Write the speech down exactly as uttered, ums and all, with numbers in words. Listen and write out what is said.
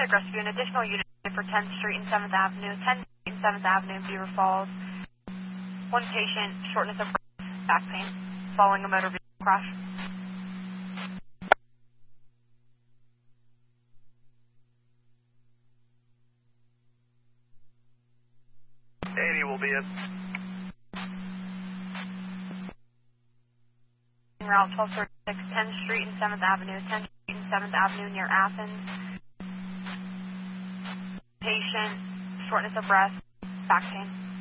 paramedic rescue an additional unit for tenth Street and seventh Avenue, tenth Street and seventh Avenue, Beaver Falls. One patient, shortness of breath, back pain, following a motor vehicle crash. eighty will be in. Route twelve thirty-six, tenth Street and seventh Avenue, tenth Street and seventh Avenue near Athens. Patient, shortness of breath, back pain.